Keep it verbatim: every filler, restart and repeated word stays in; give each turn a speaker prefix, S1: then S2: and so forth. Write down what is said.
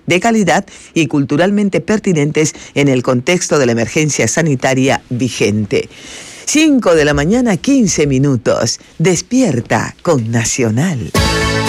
S1: de calidad y culturalmente pertinentes en el contexto de la emergencia sanitaria vigente. cinco de la mañana, quince minutos. Despierta con Nacional.